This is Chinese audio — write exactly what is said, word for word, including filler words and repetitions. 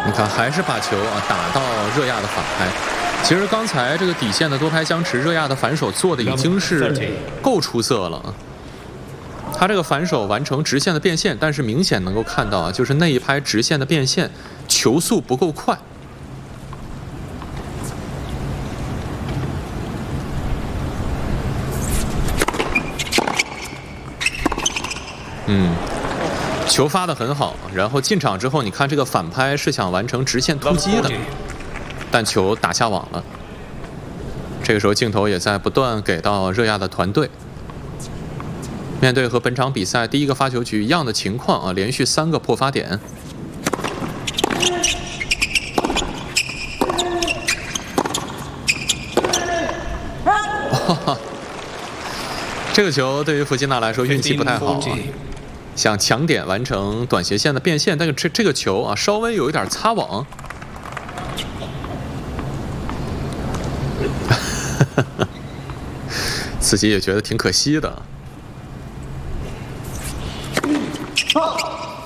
你看，还是把球啊打到热亚的反拍。其实刚才这个底线的多拍相持，热亚的反手做的已经是够出色了啊。他这个反手完成直线的变线，但是明显能够看到啊，就是那一拍直线的变线，球速不够快。嗯。 球发得很好，然后进场之后，你看这个反拍是想完成直线突击的，但球打下网了。这个时候镜头也在不断给到热亚的团队。面对和本场比赛第一个发球局一样的情况啊，连续三个破发点。哈哈，这个球对于弗吉纳来说运气不太好啊。 想抢点完成短斜线的变线，但是这这个球啊，稍微有一点擦网。自己也觉得挺可惜的。